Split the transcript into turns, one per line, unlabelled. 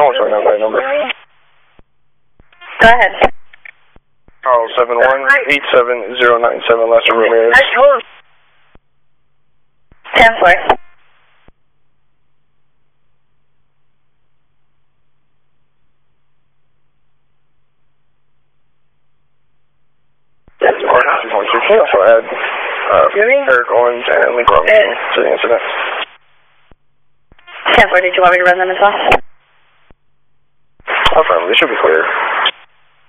No one's going to have that number.
Go ahead.
Oh, 71-87097, Lester Ramirez.
10-4.
We also had Eric Owens and Link Robinson to the incident.
10-4, did you want me to run them as well?
They should be clear.